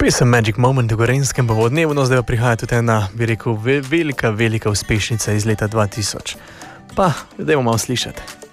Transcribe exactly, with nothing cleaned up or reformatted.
Pesem Magic Moment v Gorenjskem bo odnevno, zdaj pa prihaja tudi ena, bi rekel, velika, velika uspešnica iz leta dva tisoč. Pa, dajmo malo slišati.